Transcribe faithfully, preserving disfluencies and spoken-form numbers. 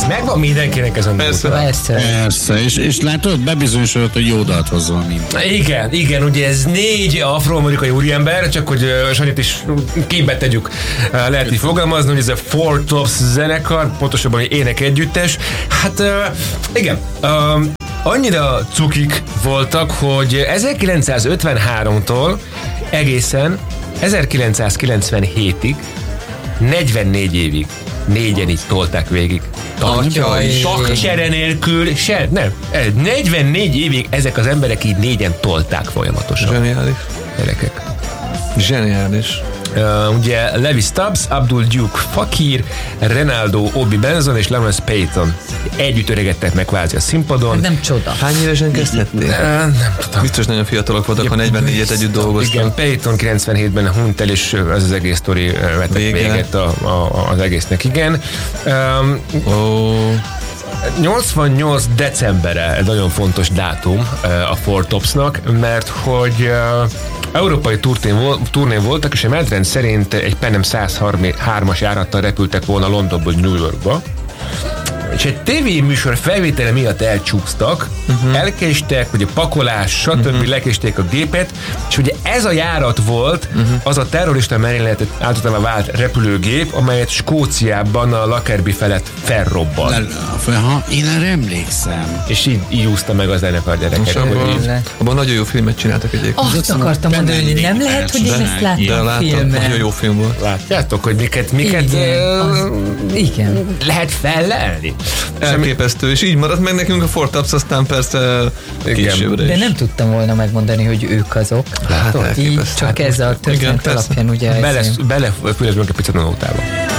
Ez megvan mindenkinek ez a Persze. Persze. Persze, és, és látod, bebizonyosodott, hogy jó dalt hozzon minden. Igen, igen, ugye ez négy afroamerikai úriember, csak hogy uh, Sanyit is képbe tegyük, uh, lehet így fogalmazni, hogy ez a Four Tops zenekar, pontosabban egy énekegyüttes. Hát uh, igen, um, annyira cukik voltak, hogy ezerkilencszázötvenháromtól egészen ezerkilencszázkilencvenhétig negyvennégy évig négyen így tolták végig. Takcsere nélkül se, nem. negyvennégy évig ezek az emberek így négyen tolták folyamatosan. Zseniális. Gyerekek. Zseniális. Uh, ugye Levi Stubbs, Abdul Duke Fakir, Renaldo Obi Benson és Lawrence Payton együtt öregedtek meg kvázi a színpadon. Nem csoda. Hány évesen kezdhettél? Uh, nem tudom. Biztos nagyon fiatalok voltak, ha negyvennégyet együtt dolgoztak. Igen, Payton kilencvenhétben hunyt el, és az az egész sztori vetett Vége. véget a, a, az egésznek, igen. Um, Oh. nyolcvannyolc decembere egy nagyon fontos dátum uh, a Four Topsnak, mert hogy uh, európai turnén voltak, és a menetrend szerint egy Pan százhármas járattal repültek volna Londonból New Yorkba, és egy tévéműsor felvétele miatt elcsúsztak, uh-huh. elkéstek, ugye pakolás, stb. Uh-huh. lekésték a gépet, és ugye ez a járat volt uh-huh. az a terrorista merényletet általában vált repülőgép, amelyet Skóciában a Lockerbie felett felrobbant. Ha, én erre emlékszem. És így, így úszta meg a zenekar gyerekek. Abban, abban nagyon jó filmet csináltak egyébként. Azt akartam mondani, hogy nem lehet, hogy én ezt De láttam láttam, filmen. nagyon jó film volt. Látjátok, hogy miket, miket Igen, uh, az, igen. lehet fellelni? Elképesztő, és így maradt meg nekünk a Four Tops, aztán persze későbbre De is. nem tudtam volna megmondani, hogy ők azok. Hát Így elképesztő. csak ez a történet Igen, persze. alapján ugye... Bele, bele fülezünk egy picit a nótába.